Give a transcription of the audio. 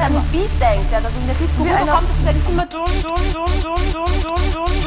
an den Beat denkt, ja, dass in der Disco Wieso kommt das denn immer dumm?